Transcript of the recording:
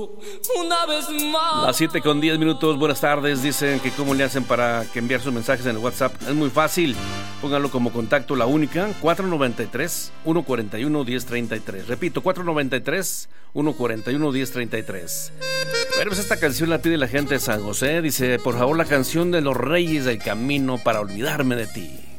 Una vez más. Las 7:10. Buenas tardes. Dicen que cómo le hacen para que enviar sus mensajes en el WhatsApp. Es muy fácil. Pónganlo como contacto la única 493-141-1033. Repito, 493-141-1033. Bueno, pues esta canción la pide la gente de San José. Dice, por favor, la canción de los Reyes del Camino para olvidarme de ti.